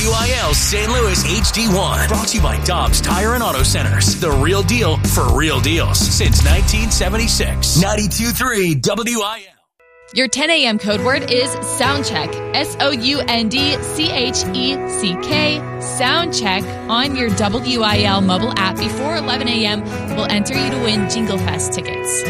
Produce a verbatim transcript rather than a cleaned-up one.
W I L Saint Louis H D one. Brought to you by Dobbs Tire and Auto Centers. The real deal for real deals since nineteen seventy-six. ninety-two point three W I L. Your ten a.m. code word is Soundcheck. S O U N D C H E C K. Soundcheck on your W I L mobile app before eleven a.m. will enter you to win Jingle Fest tickets.